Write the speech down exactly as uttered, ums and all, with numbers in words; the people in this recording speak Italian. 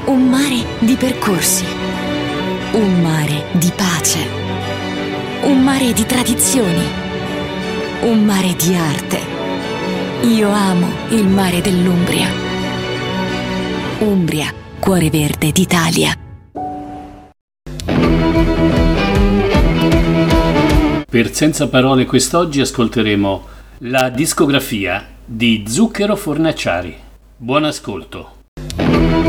Un mare di percorsi. Un mare di pace. Un mare di tradizioni. Un mare di arte. Io amo il mare dell'Umbria. Umbria, cuore verde d'Italia. Per Senza Parole quest'oggi ascolteremo la discografia di Zucchero Fornaciari. Buon ascolto.